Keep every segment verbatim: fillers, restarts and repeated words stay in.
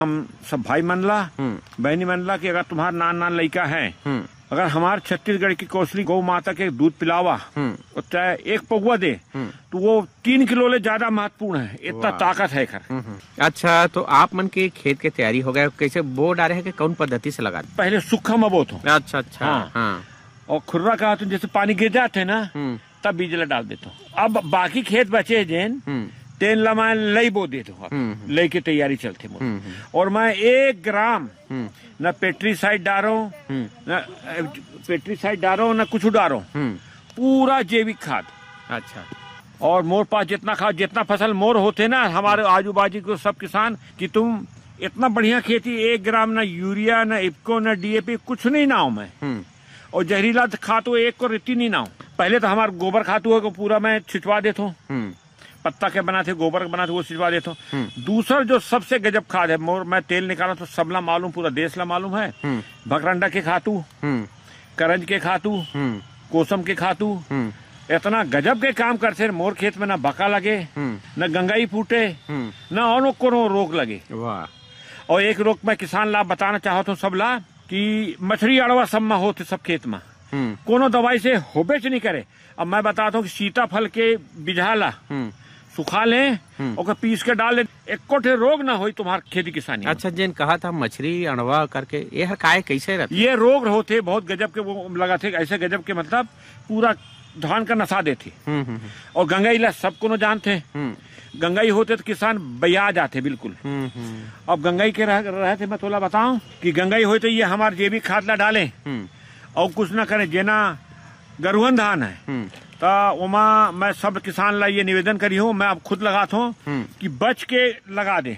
हम सब भाई मनला बहनी मनला कि अगर तुम्हारा नान नान लड़का है, अगर हमारे छत्तीसगढ़ की कौशली गौ माता के दूध पिलावा और चाहे एक पौवा दे तो वो तीन किलो ले ज्यादा महत्वपूर्ण है, इतना ताकत है खर। अच्छा, तो आप मन के खेत के तैयारी हो गए, कैसे बो डाले है कि कौन पद्धति से लगा? पहले सूखा में बोत हो। अच्छा अच्छा। हाँ, हाँ। और खुर्रा का तो जैसे पानी गिर जाते ना तब बीज ला डाल देता हूँ। अब बाकी खेत बचे जैन तेल लमा लई बो देते हूँ, लई की तैयारी चलते मुझे। और मैं एक ग्राम न पेट्रीसाइड डालो न पेट्रीसाइड डालो न कुछ डालो, पूरा जैविक खाद। अच्छा। और मोर पास जितना खाद जितना फसल मोर होते ना हमारे आजू बाजू को सब किसान कि तुम इतना बढ़िया खेती, एक ग्राम न यूरिया न इफ्को न डीएपी कुछ नहीं नाव मैं, और जहरीला खाद तो एक को रेती नहीं नाव। पहले तो हमारा गोबर खाद हुआ को पूरा मैं छिटवा देता हूँ, पत्ता के बनाते गोबर के बनाते वो छिटवा देता हूँ। दूसरा जो सबसे गजब खाद है मोर मैं तेल निकाला तो सबला मालूम, पूरा देश ला मालूम है, भकरंडा के खातू, करंज के खातू, कोसम के खातू, इतना गजब के काम करते मोर खेत में। ना बका लगे न गंगाई फूटे न और कोनो रोग लगे। वाह। और एक रोग मैं किसान लाभ बताना चाहता हूँ सब ला कि मछली अड़वा सब में होते सब खेत में, कोनो दवाई से होबे नहीं करे। अब मैं बताता हूँ कि सीताफल के बिझाला सुखा ले और पीस के डाल ले, एक कोठे रोग ना हो तुम्हारे खेती किसानी। अच्छा, जिन कहा था मछली अणवा करके ये काय कैसे रहते? ये रोग होते बहुत गजब के, वो लगा थे ऐसे गजब के मतलब पूरा धान का नशा देते। और गंगाई ला सबको न जानते, गंगाई होते तो किसान बया जाते बिल्कुल। अब गंगाई के रह, रहे थे मैं थोड़ा बताऊं कि गंगाई हो तो ये हमारे जैविक खाद ला डाले और कुछ ना करे। जेना गरुहन धान है तो उमा मैं सब किसान ला ये निवेदन करी हूँ, मैं अब खुद लगाता हूँ कि बच के लगा दे।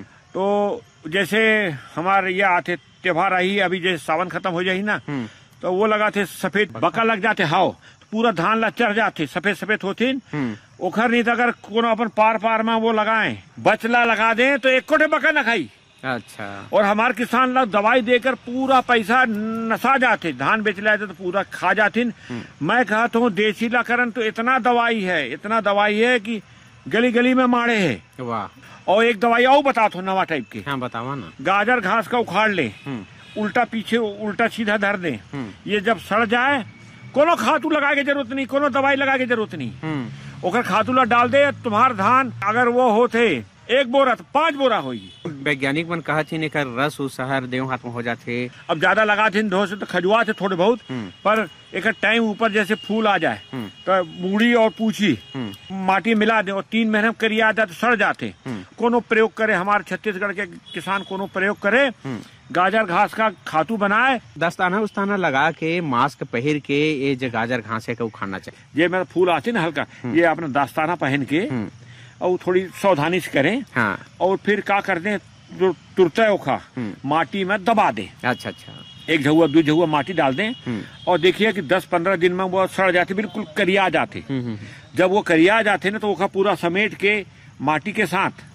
तो जैसे हमारे ये आते त्योहार आई, अभी जैसे सावन खत्म हो जाये ना तो वो लगाते सफेद बका लग जाते, हाव पूरा धान ला चढ़ जाते, सफेद सफेद होते। ओखर नहीं तो अगर कोनो अपन पार पार में वो लगाए बचला लगा दे तो एक कोटे बका न खाई। अच्छा। और हमारे किसान लोग दवाई देकर पूरा पैसा नसा जाते, धान बेच लाते तो पूरा खा जाते। मैं कहता हूँ देसी लाकरण तो इतना दवाई है, इतना दवाई है कि गली गली में मारे है। वाह। और एक दवाई और बताता हूँ नवा टाइप के। हाँ, बतावा ना। गाजर घास का उखाड़ ले, उल्टा पीछे उल्टा सीधा धर दे, ये जब सड़ जाए कोनो खातू लगाए की जरूरत नहीं, कोनो दवाई लगाए की जरूरत नहीं, ओकर खातू ला डाल दे। तुम्हार धान अगर वो होते एक बोरा तो पांच बोरा होगी। वैज्ञानिक मन कहा थी कर रस शहर देव हाथ में हो जाते। अब ज्यादा लगा थे धो से तो खजुआ थे थोड़े बहुत, पर एक टाइम ऊपर जैसे फूल आ जाए तो मूड़ी और पूछी माटी मिला दे और तीन महीने में करिया जाए तो सड़ जाते। कोनो प्रयोग करे हमारे छत्तीसगढ़ के किसान, कोनो प्रयोग करे गाजर घास का खातू बनाए, दस्ताना उस्ताना लगा के मास्क पहन के ये जो गाजर घास है उखाड़ना चाहिए। ये मेरा फूल आते ना हल्का, ये अपना दस्ताना पहन के और थोड़ी सावधानी से करें। हाँ। और फिर क्या करते हैं जो तुरता है ओखा माटी में दबा दें। अच्छा अच्छा। एक झुआ दो झुआ माटी डाल दें और देखिए कि दस पंद्रह दिन में वो सड़ जाते, बिल्कुल करिया जाते। जब वो करिया जाते ना तो ओखा पूरा समेट के माटी के साथ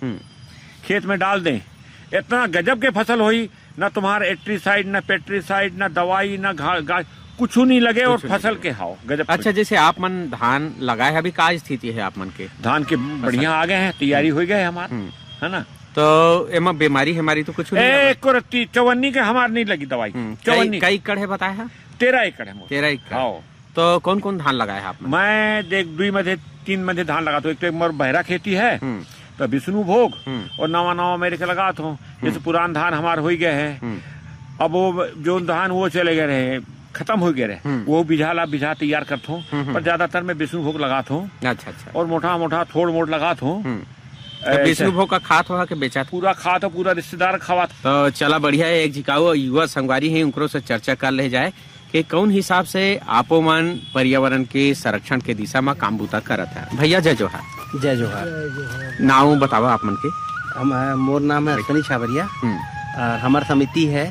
खेत में डाल दें, इतना गजब के फसल हुई। न तुम्हारे एट्रीसाइड न पेट्रीसाइड न दवाई न घास कुछ नहीं लगे और फसल के हाव गजब। अच्छा, जैसे आप मन धान लगाए अभी का स्थिति है आप मन के? धान के बढ़िया आ गए हैं, तैयारी हो गए हमारे, है ना। तो एमा बीमारी हमारी तो कुछ नहीं, चौवन्नी के हमारे नहीं लगी दवाई। चौवन्नी कई एकड़ है बताया? तेरह एकड़ है। तेरह एकड़। तो कौन कौन धान लगाया है आपने? मैं देख दुई मध्य तीन मध्य धान लगाता हूँ। एक तो मोर बहरा खेती है तो विष्णु भोग, और नवा नवा मेरे के लगाता हूँ। जैसे पुरान धान हमारे हो गए है, अब वो जो धान वो चले गए रहे खत्म हो गए रहे, वो बिझाला बिझा तैयार करता हूँ, पर ज्यादातर मैं विष्णु भोग लगाता हूँ। अच्छा अच्छा। और मोटा मोटा थोड़ मोट लगाता हूँ। विष्णु भोग का खात हुआ के बेचा? पूरा खात हो, पूरा रिश्तेदार खावा। तो चला बढ़िया है, एक झिकाऊ युवा संगवारी है उनको से चर्चा कर ले जाए कि कौन हिसाब से आपो मन पर्यावरण के संरक्षण के दिशा में काम बूता करत है। भैया जय जोहार। जय जोहार। नाम बतावा आप मन के? हम मोर नाम है अश्विनी छाबरिया और हमार समिति है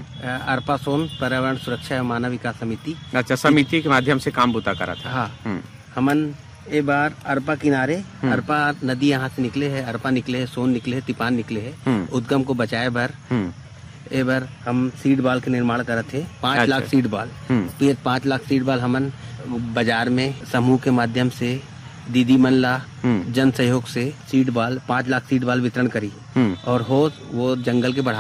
अरपा सोन पर्यावरण सुरक्षा एवं मानव विकास समिति। अच्छा, समिति के माध्यम से काम बूता करा था। हाँ, हमन ए बार अरपा किनारे, अरपा नदी यहाँ से निकले है, अरपा निकले है, सोन निकले है, तिपान निकले है, उद्गम को बचाए भर ए बार हम सीड बाल के निर्माण करत थे। पाँच अच्छा। लाख सीड बाल, पाँच लाख सीड बाल हमन बाजार में समूह के माध्यम से दीदी मन ला हम्म। जन सहयोग से सीड बाल पाँच लाख सीड बाल वितरण करी हम्म। और हो वो जंगल के बढ़ा